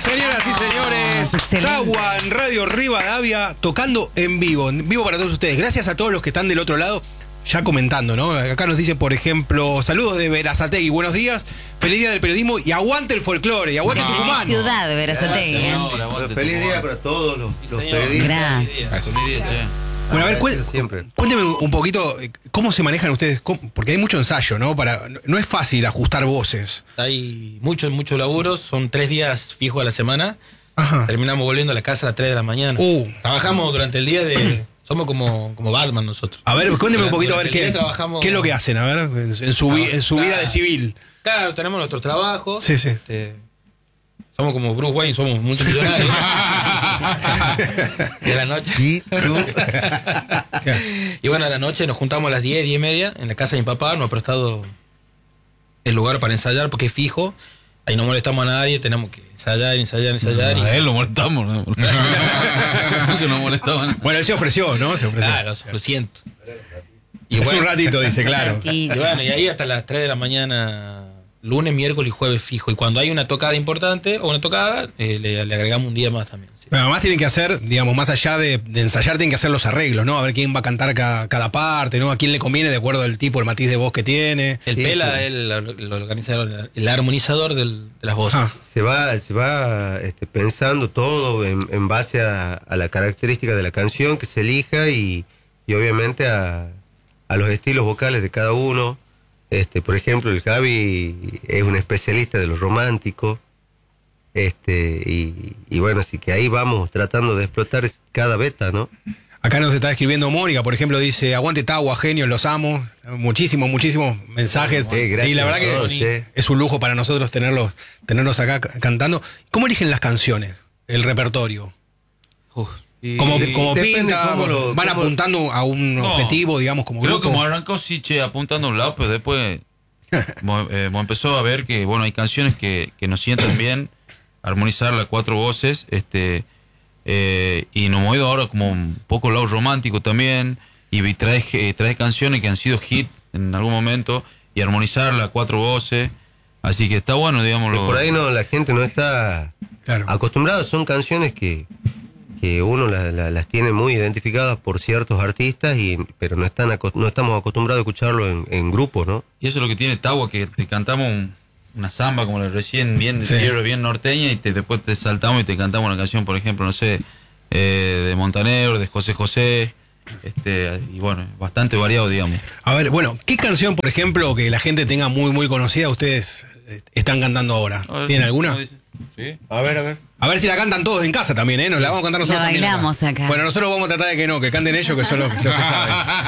Señoras y señores, Tawa en Radio Rivadavia tocando en vivo para todos ustedes. Gracias a todos los que están del otro lado ya comentando, ¿no? Acá nos dice, por ejemplo, saludos de Berazategui, buenos días, feliz día del periodismo y aguante el folclore, y aguante Tucumán. Ciudad de Berazategui, ¿eh? Feliz día para todos los periodistas. Gracias. Bueno, a ver, cuénteme un poquito cómo se manejan ustedes, porque hay mucho ensayo, ¿no? No es fácil ajustar voces. Hay mucho laburo, son 3 días fijos a la semana. Ajá. Terminamos volviendo a la casa a las 3 de la mañana. Trabajamos durante el día somos como Batman nosotros. A ver, cuénteme un poquito a ver qué es lo que hacen, a ver, en su vida de civil. Claro, tenemos nuestros trabajos. Sí, sí. Somos como Bruce Wayne, somos multimillonarios. De la noche. Sí, tú. Y bueno, a la noche nos juntamos a las 10, 10 y media en la casa de mi papá. Nos ha prestado el lugar para ensayar porque es fijo. Ahí no molestamos a nadie, tenemos que ensayar. A él lo molestamos, ¿no? Que no molestaban. Bueno, él se ofreció, ¿no? Se ofreció. Claro, lo siento. Y es un ratito, dice, claro. Y bueno, y ahí hasta las 3 de la mañana, lunes, miércoles y jueves fijo. Y cuando hay una tocada importante o una tocada, le agregamos un día más también. Sí. Pero además tienen que hacer, digamos, más allá de ensayar, tienen que hacer los arreglos, ¿no? A ver quién va a cantar cada parte, ¿no? A quién le conviene de acuerdo al tipo, el matiz de voz que tiene. El Pela, el organizador, el armonizador de las voces. Se va pensando todo en base a la característica de la canción que se elija y obviamente a los estilos vocales de cada uno. Por ejemplo, el Javi es un especialista de lo romántico. Y bueno, así que ahí vamos tratando de explotar cada beta, ¿no? Acá nos está escribiendo Mónica, por ejemplo, dice, aguante Tawa, genios, los amo. Muchísimos mensajes. Y la verdad que es un lujo para nosotros tenerlos acá cantando. ¿Cómo eligen las canciones? El repertorio. Como pinta, van apuntando a un objetivo, digamos, como creo grupo. que como arrancó apuntando a un lado, pero después empezó a ver que, bueno, hay canciones que nos sientan bien, armonizar las 4 voces, y nos hemos ido ahora como un poco al lado romántico también, y trae canciones que han sido hit en algún momento, y armonizar las 4 voces, así que está bueno, digamos. Por ahí la gente no está acostumbrada, son canciones que uno las tiene muy identificadas por ciertos artistas, pero no estamos acostumbrados a escucharlo en grupo, ¿no? Y eso es lo que tiene Tawa, que te cantamos una samba como la recién, bien norteña, y después te saltamos y te cantamos una canción, por ejemplo, no sé, de Montaner, de José José, y bueno, bastante variado, digamos. A ver, bueno, ¿qué canción, por ejemplo, que la gente tenga muy, muy conocida, ustedes están cantando ahora? ¿Tienen alguna? Sí. A ver. A ver si la cantan todos en casa también, ¿eh? Nos la vamos a cantar nosotros. La bailamos acá. Bueno, nosotros vamos a tratar de que canten ellos, que son los que saben.